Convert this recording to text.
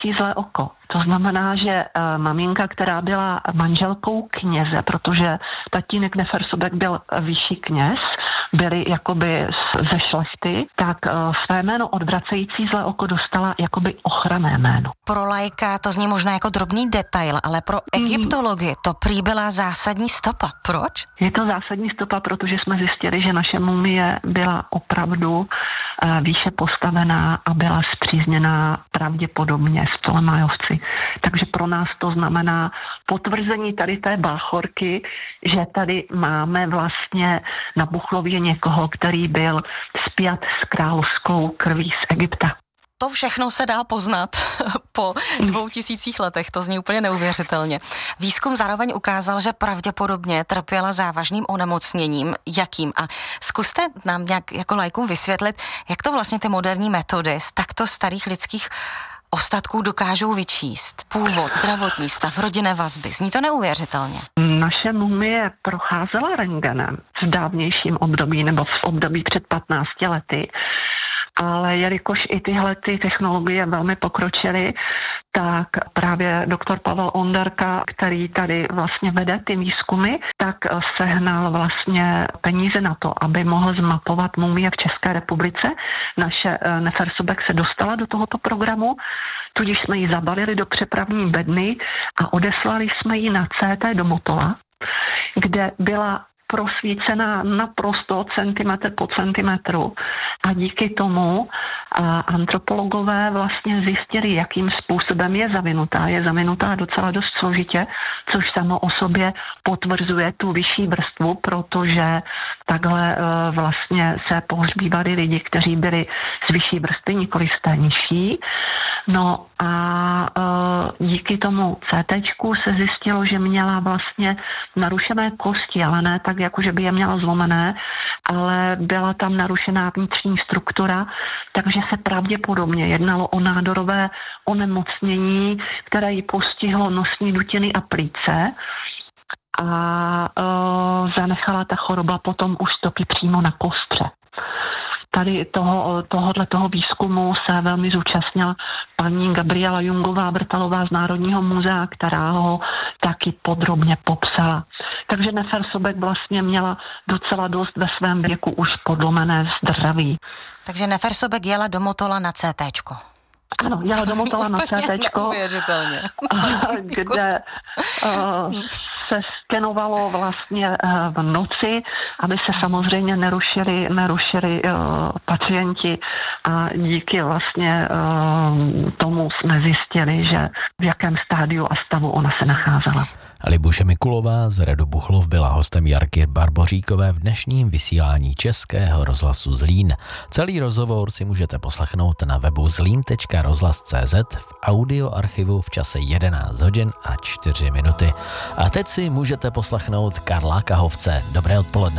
zlé oko. To znamená, že maminka, která byla manželkou kněze, protože tatínek Nefersobek byl vyšší kněz, byli jakoby ze šlechty, tak své jméno odvracející zlé oko dostala jakoby ochranné jméno. Pro laika to zní možná jako drobný detail, ale pro egyptologii to prý byla zásadní stopa. Proč? Je to zásadní stopa, protože jsme zjistili, že naše mumie byla opravdu výše postavená a byla spřízněná pravděpodobně s Ptolemajovci. Takže pro nás to znamená potvrzení tady té báchorky, že tady máme vlastně na Buchlově někoho, který byl spjat s královskou krví z Egypta. To všechno se dá poznat po 2000 letech, to zní úplně neuvěřitelně. Výzkum zároveň ukázal, že pravděpodobně trpěla závažným onemocněním. Jakým? A zkuste nám nějak jako laikům vysvětlit, jak to vlastně ty moderní metody z takto starých lidských ostatků dokážou vyčíst. Původ, zdravotní stav, rodinné vazby. Zní to neuvěřitelně. Naše mumie procházela rentgenem v dávnějším období nebo v období před 15 lety. Ale jelikož i tyhle ty technologie velmi pokročily, tak právě doktor Pavel Onderka, který tady vlastně vede ty výzkumy, tak sehnal vlastně peníze na to, aby mohl zmapovat mumie v České republice. Naše Nefersobek se dostala do tohoto programu, tudíž jsme ji zabalili do přepravní bedny a odeslali jsme ji na CT do Motola, kde byla prosvícená naprosto centimetr po centimetru a díky tomu antropologové vlastně zjistili, jakým způsobem je zavinutá. Je zavinutá docela dost složitě, což samo o sobě potvrzuje tu vyšší vrstvu, protože takhle vlastně se pohřbívali lidi, kteří byli z vyšší vrstvy, nikoli z té nižší. No a díky tomu CTčku se zjistilo, že měla vlastně narušené kosti, ale ne tak, jako že by je měla zlomené, ale byla tam narušená vnitřní struktura, takže se pravděpodobně jednalo o nádorové onemocnění, které ji postihlo nosní dutiny a plíce a zanechala ta choroba potom už stopy přímo na kostře. Tady tohoto výzkumu se velmi zúčastnila paní Gabriela Jungová-Vrtalová z Národního muzea, která ho taky podrobně popsala. Takže Nefersobek vlastně měla docela dost ve svém věku už podlomené zdraví. Takže Nefersobek jela do Motola na CTčko. Ano, jela do Motola na CTčko, kde se skenovalo vlastně v noci, aby se samozřejmě nerušili pacienti a díky vlastně tomu jsme zjistili, že v jakém stádiu a stavu ona se nacházela. Libuše Mikulová z Radu Buchlov byla hostem Jarky Barboříkové v dnešním vysílání Českého rozhlasu Zlín. Celý rozhovor si můžete poslechnout na webu zlín.rozhlas.cz v audioarchivu v čase 11 hodin a 4 minuty. A teď si můžete poslechnout Karla Kahovce. Dobré odpoledne.